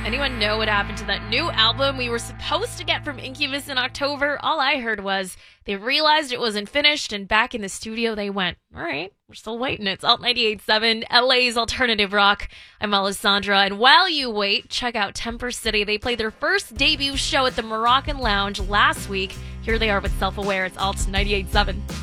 Anyone know what happened to that new album we were supposed to get from Incubus in October? All I heard was they realized it wasn't finished, and back in the studio they went, all right, we're still waiting. It's Alt 98.7, LA's alternative rock. I'm Alessandra, and while you wait, check out Temper City. They played their first debut show at the Moroccan Lounge last week. Here they are with Self-Aware. It's Alt 98.7.